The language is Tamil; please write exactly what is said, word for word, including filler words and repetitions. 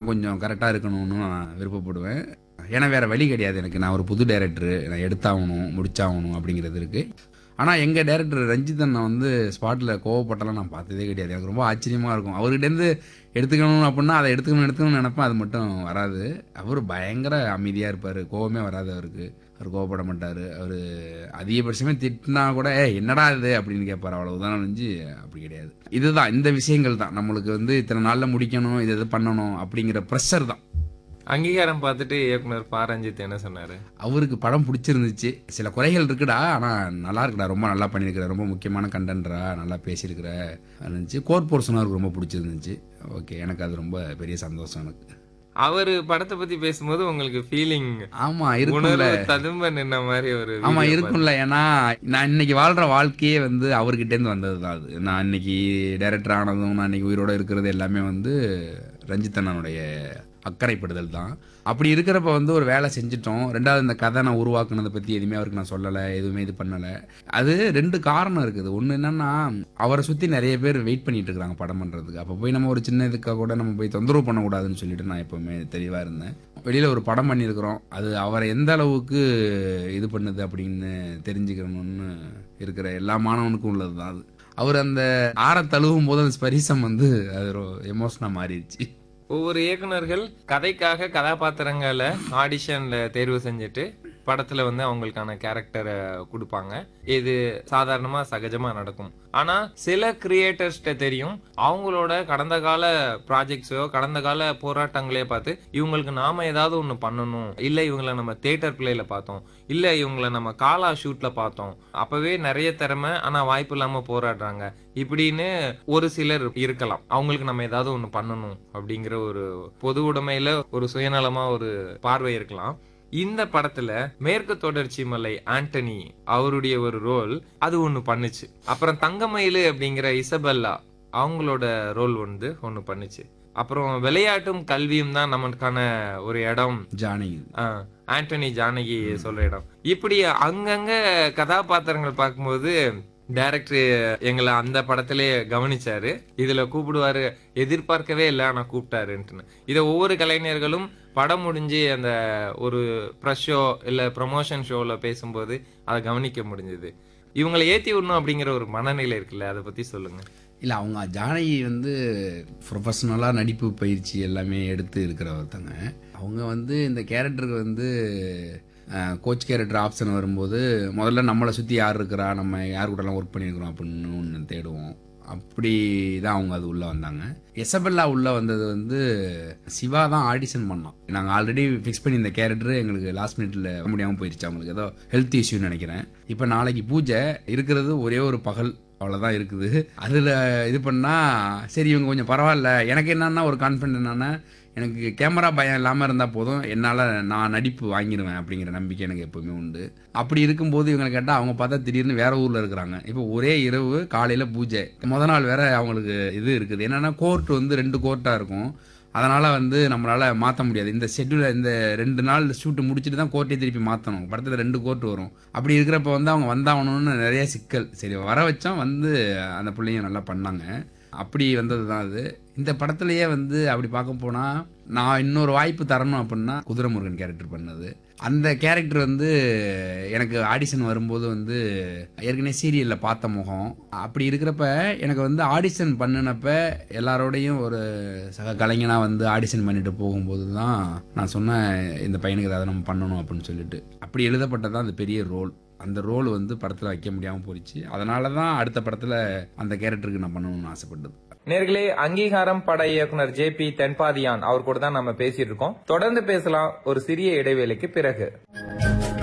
கொஞ்சம் கரெக்டாக இருக்கணும்னு நான் விருப்பப்படுவேன். ஏன்னா வேற வழி கிடையாது எனக்கு. நான் ஒரு புது டைரக்டர், நான் எடுத்தாகணும், முடிச்சாகணும் அப்படிங்கிறது இருக்கு. ஆனால் எங்கள் டைரக்டர் ரஞ்சித் அண்ணா வந்து ஸ்பாட்டில் கோவப்பட்டெல்லாம் நான் பார்த்ததே கிடையாது. எனக்கு ரொம்ப ஆச்சரியமாக இருக்கும். அவர்கிட்டேருந்து எடுத்துக்கணும் அப்படின்னா அதை எடுத்துக்கணும் எடுத்துக்கணும்னு நினைப்பேன், அது மட்டும் வராது. அவர் பயங்கர அமைதியாக இருப்பார், கோவமே வராது அவருக்கு. அவர் கோவப்பட மாட்டார். அவர் அதிகபட்சமே திட்டினா கூட ஏ என்னடா இது அப்படின்னு கேட்பார், அவ்வளவுதான். நினைஞ்சு அப்படி கிடையாது. இதுதான் இந்த விஷயங்கள் தான் நம்மளுக்கு வந்து இத்தனை நாளில் முடிக்கணும், இது இது பண்ணணும் அப்படிங்கிற ப்ரெஷர் தான். அங்கீகாரம் பார்த்துட்டு இயக்குனர் பா ரஞ்சித் என்ன சொன்னாரு? அவருக்கு படம் பிடிச்சிருந்துச்சு. சில குறைகள் இருக்குடா, ஆனால் நல்லா இருக்குடா, ரொம்ப நல்லா பண்ணியிருக்கிற, ரொம்ப முக்கியமான கண்டென்ட்ரா, நல்லா பேசியிருக்கிற இருந்துச்சு. கோர் போர்ஷன் அவருக்கு ரொம்ப பிடிச்சிருந்துச்சு. ஓகே, எனக்கு அது ரொம்ப பெரிய சந்தோஷம் எனக்கு. அவரு படத்தை பத்தி பேசும்போது உங்களுக்கு ஃபீலிங் ஆமா இருக்கும்ல, ததும்ப நின்ன மாதிரி ஒரு ஆமா இருக்கும்ல. ஏன்னா நான் இன்னைக்கு வாழ்ற வாழ்க்கையே வந்து அவர்கிட்ட இருந்து வந்தது தான். அது நான் இன்னைக்கு டைரக்டர் ஆனதும், நான் இன்னைக்கு உயிரோட இருக்கிறது எல்லாமே வந்து ரஞ்சித் அண்ணனுடைய அக்கறைப்படுதல் தான். அப்படி இருக்கிறப்ப வந்து ஒரு வேலை செஞ்சுட்டோம். ரெண்டாவது இந்த கதை நான் உருவாக்குனதை பற்றி எதுவுமே அவருக்கு நான் சொல்லலை, எதுவுமே இது பண்ணலை. அது ரெண்டு காரணம் இருக்குது. ஒன்று என்னன்னா, அவரை சுற்றி நிறைய பேர் வெயிட் பண்ணிட்டு இருக்கிறாங்க படம் பண்ணுறதுக்கு. அப்போ போய் நம்ம ஒரு சின்ன இதுக்காக கூட நம்ம போய் தொந்தரவு பண்ணக்கூடாதுன்னு சொல்லிட்டு நான் எப்போவுமே தெளிவாக இருந்தேன். வெளியில் ஒரு படம் பண்ணியிருக்கிறோம், அது அவரை எந்த அளவுக்கு இது பண்ணுது அப்படின்னு தெரிஞ்சுக்கணும்னு இருக்கிற எல்லா மாணவனுக்கும் உள்ளது தான் அது. அவர் அந்த ஆற தழுவும் போது அந்த ஸ்பரிசம் வந்து அது எமோஷனாக மாறிடுச்சு. ஒவ்வொரு இயக்குனர்கள் கதைக்காக கதாபாத்திரங்களை ஆடிஷன்ல தேர்வு செஞ்சுட்டு படத்துல வந்து அவங்களுக்கான கேரக்டரை கொடுப்பாங்க. இது சாதாரணமா சகஜமா நடக்கும். ஆனா சில கிரியேட்டர்ஸ்ட தெரியும், அவங்களோட கடந்த கால ப்ராஜெக்ட்ஸோ கடந்த கால போராட்டங்களே பார்த்து இவங்களுக்கு நாம ஏதாவது ஒண்ணு பண்ணணும், இல்ல இவங்களை நம்ம தியேட்டர் பிளேல பார்த்தோம், இல்ல இவங்களை நம்ம காலா ஷூட்ல பார்த்தோம், அப்பவே நிறைய திறமை ஆனா வாய்ப்பு இல்லாம போராடுறாங்க இப்படின்னு ஒரு சிலர் இருக்கலாம். அவங்களுக்கு நம்ம ஏதாவது ஒண்ணு பண்ணணும் அப்படிங்கிற ஒரு பொது உடைமையில ஒரு சுயநலமா ஒரு பார்வை இருக்கலாம். இந்த படத்துல மேற்கு தொடர்ச்சி மலை ஆண்டனி அவருடைய ஒரு ரோல் அது ஒண்ணு பண்ணுச்சு. அப்புறம் தங்கமயிலு அப்படிங்கிற இசபெல்லா அவங்களோட ரோல் வந்து ஒண்ணு பண்ணுச்சு. அப்புறம் விளையாட்டும் கல்வியும் தான் நமக்கான ஒரு இடம், ஜானகி ஆண்டனி ஜானகி சொல்ற இடம். இப்படி அங்கங்க கதாபாத்திரங்கள் பார்க்கும்போது டைரக்டர் எங்களை அந்த படத்திலே கவனிச்சாரு. இதுல கூப்பிடுவாரு, எதிர்பார்க்கவே இல்லை ஆனா கூப்பிட்டாருன்ட்டு. இதை ஒவ்வொரு கலைஞர்களும் படம் முடிஞ்சு அந்த ஒரு ப்ரெஸ் ஷோ இல்ல ப்ரமோஷன் ஷோல பேசும்போது அதை கவனிக்க முடிஞ்சது. இவங்களை ஏத்தி விடணும் அப்படிங்கிற ஒரு மனநிலை இருக்குல்ல, அதை பத்தி சொல்லுங்க. இல்லை, அவங்க ஜானகி வந்து ப்ரொஃபஷ்னலாக நடிப்பு பயிற்சி எல்லாமே எடுத்து இருக்கிற ஒருத்தங்க. அவங்க வந்து இந்த கேரக்டருக்கு வந்து கோச் கேரக்டர் ஆப்ஷன் வரும்போது முதல்ல நம்மளை சுற்றி யார் இருக்கிறா, நம்ம யார் கூடலாம் ஒர்க் பண்ணியிருக்கிறோம் அப்படின்னு ஒன்று தேடுவோம். அப்படி தான் அவங்க அது உள்ளே வந்தாங்க. எசபெல்லா உள்ளே வந்தது வந்து சிவா தான் ஆடிஷன் பண்ணோம். நாங்கள் ஆல்ரெடி ஃபிக்ஸ் பண்ணி இந்த கேரக்டர் எங்களுக்கு லாஸ்ட் மினிட்ல முடியாமல் போயிடுச்சு. அவங்களுக்கு ஏதோ ஹெல்த் இஷ்யூன்னு நினைக்கிறேன். இப்போ நாளைக்கு பூஜை இருக்கிறது, ஒரே ஒரு பகல் அவ்வளோதான் இருக்குது. அதில் இது பண்ணால் சரி இவங்க கொஞ்சம் பரவாயில்ல. எனக்கு என்னன்னா ஒரு கான்ஃபிடென்ட் என்னன்னா, எனக்கு கேமரா பயம் இல்லாமல் இருந்தால் போதும், என்னால் நான் நடிப்பு வாங்கிடுவேன் அப்படிங்கிற நம்பிக்கை எனக்கு எப்பவுமே உண்டு. அப்படி இருக்கும்போது இவங்களை கேட்டால் அவங்க பார்த்தா திடீர்னு வேற ஊரில் இருக்கிறாங்க. இப்போ ஒரே இரவு காலையில் பூஜை, முத நாள் வேற அவங்களுக்கு இது இருக்குது. என்னென்னா கோர்ட் வந்து ரெண்டு கோர்ட்டாக இருக்கும். அதனால் வந்து நம்மளால் மாற்ற முடியாது. இந்த ஷெட்யூலில் இந்த ரெண்டு நாள் ஷூட்டு முடிச்சுட்டு தான் கோர்ட்டே திருப்பி மாற்றணும். படத்தில் ரெண்டு கோர்ட் வரும். அப்படி இருக்கிறப்ப வந்து அவங்க வந்தாகணும்னு நிறைய சிக்கல். சரி வர வச்சோம், வந்து அந்த பிள்ளைங்க நல்லா பண்ணாங்க. அப்படி வந்தது தான் அது. இந்த படத்துலையே வந்து அப்படி பார்க்க போனால் நான் இன்னொரு வாய்ப்பு தரணும் அப்படின்னா குதிரைமுருகன் கேரக்டர் பண்ணது. அந்த கேரக்டர் வந்து எனக்கு ஆடிஷன் வரும்போது வந்து ஏற்கனவே சீரியலில் பார்த்த முகம். அப்படி இருக்கிறப்ப எனக்கு வந்து ஆடிஷன் பண்ணினப்ப எல்லாரோடையும் ஒரு சக கலைஞனாக வந்து ஆடிஷன் பண்ணிட்டு போகும்போது தான் நான் சொன்னேன், இந்த பையனுக்கு ஏதாவது நம்ம பண்ணணும் அப்படின்னு சொல்லிட்டு. அப்படி எழுதப்பட்டதான் அந்த பெரிய ரோல். அந்த ரோல் வந்து படத்தில் வைக்க முடியாமல் போயிடுச்சு. அதனால தான் அடுத்த படத்தில் அந்த கேரக்டருக்கு நான் பண்ணணும்னு ஆசைப்பட்டது. நேர்களே, அங்கீகாரம் பட இயக்குனர் ஜே பி தென்பாதியான் அவர் கூட தான் நம்ம பேசிட்டு இருக்கோம். தொடர்ந்து பேசலாம் ஒரு சிறிய இடைவேளைக்கு பிறகு.